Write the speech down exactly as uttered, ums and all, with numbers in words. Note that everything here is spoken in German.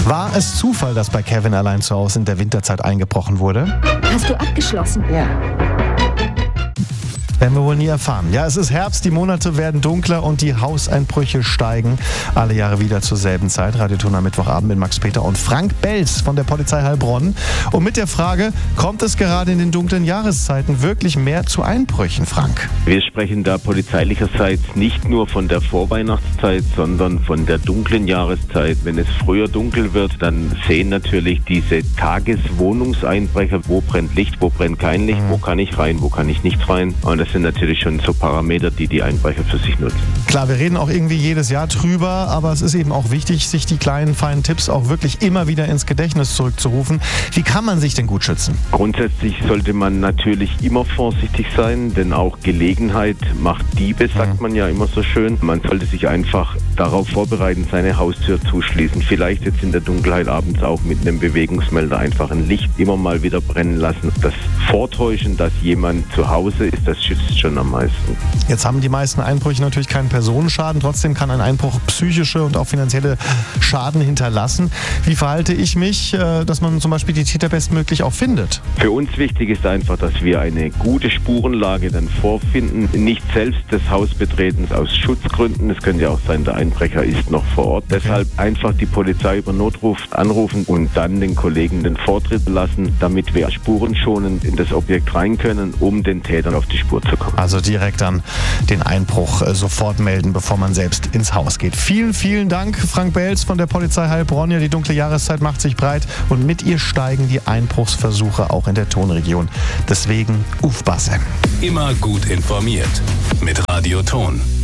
War es Zufall, dass bei Kevin allein zu Hause in der Winterzeit eingebrochen wurde? Hast du abgeschlossen? Ja. Werden wir wohl nie erfahren. Ja, es ist Herbst, die Monate werden dunkler und die Hauseinbrüche steigen. Alle Jahre wieder zur selben Zeit. Radioton am Mittwochabend mit Max Peter und Frank Belz von der Polizei Heilbronn. Und mit der Frage, kommt es gerade in den dunklen Jahreszeiten wirklich mehr zu Einbrüchen, Frank? Wir sprechen da polizeilicherseits nicht nur von der Vorweihnachtszeit, sondern von der dunklen Jahreszeit. Wenn es früher dunkel wird, dann sehen natürlich diese Tageswohnungseinbrecher, wo brennt Licht, wo brennt kein Licht, mhm. wo kann ich rein, wo kann ich nicht rein. Und das sind natürlich schon so Parameter, die die Einbrecher für sich nutzen. Klar, wir reden auch irgendwie jedes Jahr drüber, aber es ist eben auch wichtig, sich die kleinen, feinen Tipps auch wirklich immer wieder ins Gedächtnis zurückzurufen. Wie kann man sich denn gut schützen? Grundsätzlich sollte man natürlich immer vorsichtig sein, denn auch Gelegenheit macht Diebe, sagt man ja immer so schön. Man sollte sich einfach darauf vorbereiten, seine Haustür zuschließen. Vielleicht jetzt in der Dunkelheit abends auch mit einem Bewegungsmelder einfach ein Licht immer mal wieder brennen lassen. Das Vortäuschen, dass jemand zu Hause ist, das schützt schon am meisten. Jetzt haben die meisten Einbrüche natürlich keinen Personenschaden. Trotzdem kann ein Einbruch psychische und auch finanzielle Schaden hinterlassen. Wie verhalte ich mich, dass man zum Beispiel die Täter bestmöglich auch findet? Für uns wichtig ist einfach, dass wir eine gute Spurenlage dann vorfinden. Nicht selbst das Haus betreten aus Schutzgründen. Es könnte ja auch sein, der Einbrecher ist noch vor Ort. Okay. Deshalb einfach die Polizei über Notruf anrufen und dann den Kollegen den Vortritt lassen, damit wir spurenschonend in das Objekt rein können, um den Tätern auf die Spur zu kommen. Also direkt dann den Einbruch äh, sofort melden, bevor man selbst ins Haus geht. Vielen, vielen Dank, Frank Belz von der Polizei Heilbronn. Ja, die dunkle Jahreszeit macht sich breit und mit ihr steigen die Einbruchsversuche auch in der Tonregion. Deswegen aufpassen. Immer gut informiert mit Radio Ton.